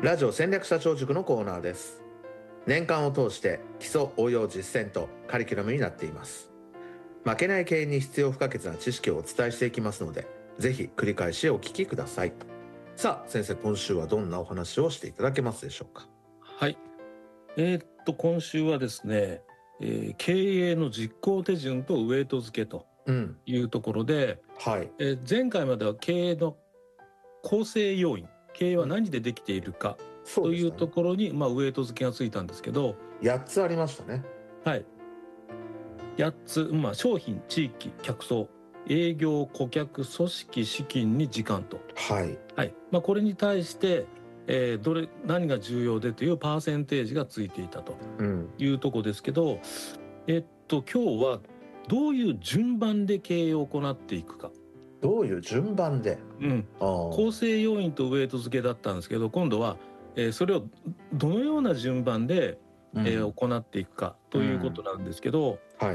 ラジオ戦略社長塾のコーナーです。年間を通して基礎応用実践とカリキュラムになっています。負けない経営に必要不可欠な知識をお伝えしていきますので、ぜひ繰り返しお聞きください。さあ先生、今週はどんなお話をしていただけますでしょうか。 はい。今週はですね、経営の実行手順とウエイト付けというところで、 はい。 前回までは経営の構成要因、経営は何でできているかというところに、ウエイト付けがついたんですけど、 8つありましたね。 はい。8つ、商品、地域、客層、営業、顧客、組織、資金に時間と。 はい。 はい。これに対して、何が重要でというパーセンテージがついていたというところですけど、今日はどういう順番で経営を行っていくか。 どういう順番で、 構成要因とウエイト付けだったんですけど、今度は、それをどのような順番で、行っていくかということなんですけど、 はい。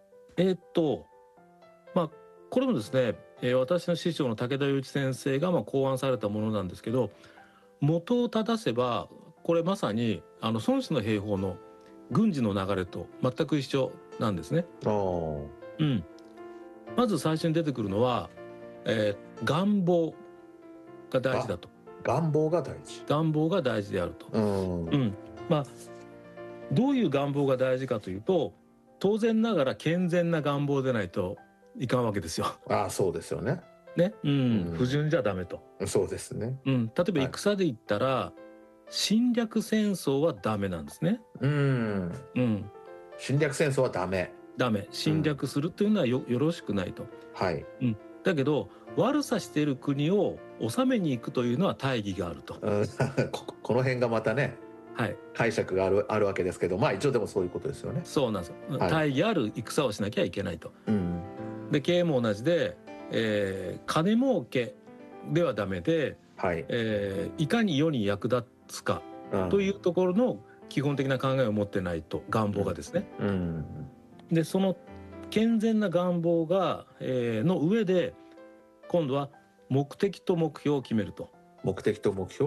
これもですね、私の師匠の武田祐一先生が考案されたものなんですけど、元を正せばこれまさに孫子の兵法の軍事の流れと全く一緒なんですね。まず最初に出てくるのは、願望が大事だと。 願望が大事。 願望が大事であると。どういう願望が大事かというと、当然ながら健全な願望でないといかんわけですよ。 そうですよね。 不純じゃダメと。 そうですね。 例えば戦で言ったら、侵略戦争はダメなんですね。 侵略戦争はダメ。 侵略するというのはよろしくないと。 はい。 だけど悪さしている国を治めに行くというのは大義があると。 この辺がまたね、解釈があるわけですけど、一応でもそういうことですよね。 そうなんですよ。大義ある戦をしなきゃいけないと。で経営も同じで、金儲けではダメで、いかに世に役立つかというところの基本的な考えを持ってないと、願望がですね。でその健全な願望が、の上で今度は目的と目標を決めると。 目的と目標